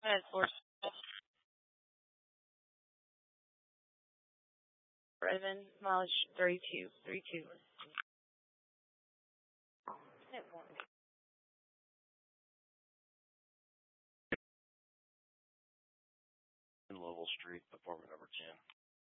That's Redmond, mileage 32. 32. In Louisville Street, apartment number 10.